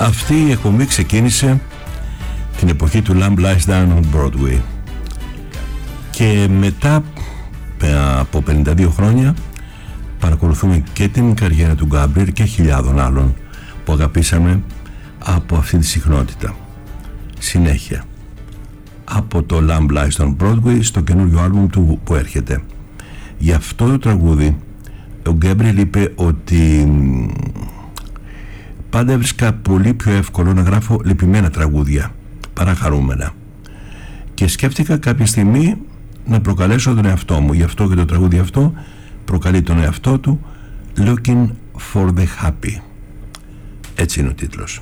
Αυτή η εκπομπή ξεκίνησε την εποχή του Lamb Lies Down on Broadway και μετά από 52 χρόνια παρακολουθούμε και την καριέρα του Γκάμπριελ και χιλιάδων άλλων που αγαπήσαμε από αυτή τη συχνότητα. Συνέχεια από το Lamb Lies on Broadway στο καινούριο άλμπουμ του που έρχεται. Γι' αυτό το τραγούδι ο Γκάμπριελ είπε ότι πάντα έβρισκα πολύ πιο εύκολο να γράφω λυπημένα τραγούδια παρά χαρούμενα, και σκέφτηκα κάποια στιγμή να προκαλέσω τον εαυτό μου. Γι' αυτό και το τραγούδι αυτό προκαλεί τον εαυτό του, Looking for the Happy. Έτσι είναι ο τίτλος.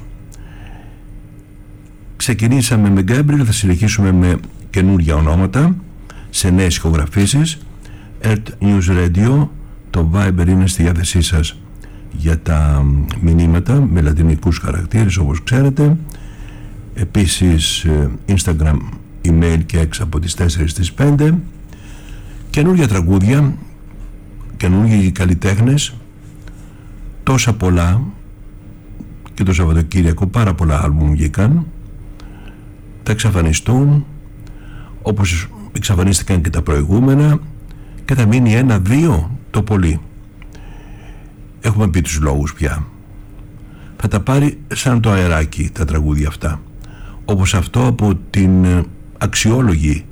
Ξεκινήσαμε με Γκάμπριελ, θα συνεχίσουμε με καινούργια ονόματα σε νέες ηχογραφήσεις. Earth News Radio, το Viber είναι στη διάθεσή σας για τα μηνύματα με λατινικούς χαρακτήρες, όπως ξέρετε. Επίσης Instagram, email και X από τις 4 στις 5. Καινούργια τραγούδια, καινούργιοι καλλιτέχνες, τόσα πολλά, και το Σαββατοκύριακο πάρα πολλά άλμπουμ βγήκαν. Θα εξαφανιστούν όπως εξαφανίστηκαν και τα προηγούμενα και θα μείνει 1-2 το πολύ. Έχουμε πει τους λόγους πια. Θα τα πάρει σαν το αεράκι τα τραγούδια αυτά, όπως αυτό από την αξιόλογη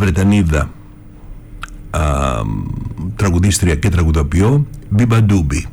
Βρετανίδα τραγουδίστρια και τραγουδοποιό Μπίμπα Ντούμπι.